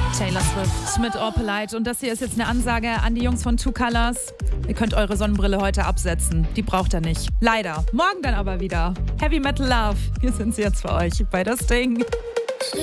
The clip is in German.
Taylor Swift mit Opalite. Und das hier ist jetzt eine Ansage an die Jungs von Two Colors. Ihr könnt eure Sonnenbrille heute absetzen. Die braucht ihr nicht. Leider. Morgen dann aber wieder. Heavy Metal Love. Hier sind sie jetzt für euch bei das Ding.